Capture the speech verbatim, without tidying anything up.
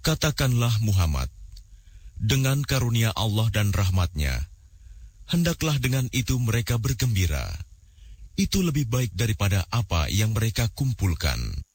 Katakanlah Muhammad, dengan karunia Allah dan rahmat-Nya, hendaklah dengan itu mereka bergembira. Itu lebih baik daripada apa yang mereka kumpulkan.